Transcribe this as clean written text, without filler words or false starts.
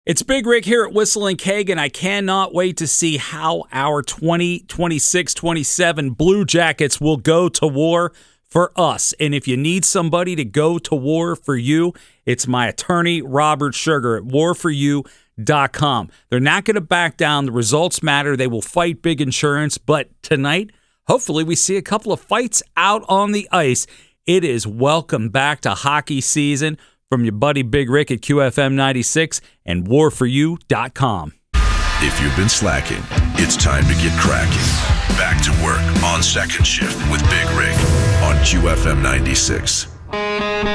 It's Big Rick here at Whistle and Keg, and I cannot wait to see how our 2026-27 Blue Jackets will go to war for us. And if you need somebody to go to war for you, it's my attorney, Robert Sugar, at warforyou.com. They're not going to back down. The results matter. They will fight big insurance. But tonight, hopefully we see a couple of fights out on the ice. It is welcome back to hockey season. From your buddy Big Rick at QFM 96 and warforyou.com. If you've been slacking, it's time to get cracking. Back to work on Second Shift with Big Rick on QFM 96.